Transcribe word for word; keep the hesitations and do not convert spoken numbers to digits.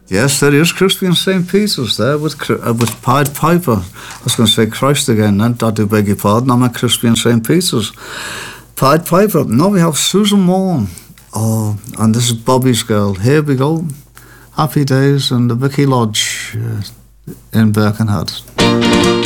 Yes, there is Crispy and Saint Peter's there with uh, with Pied Piper. I was going to say Christ again, and I do beg your pardon. I'm at Crispy and Saint Peter's. Pied Piper. Now we have Susan Morn. Oh, and this is Bobby's Girl. Here we go. Happy Days and the Vicky Lodge uh, in Birkenhead.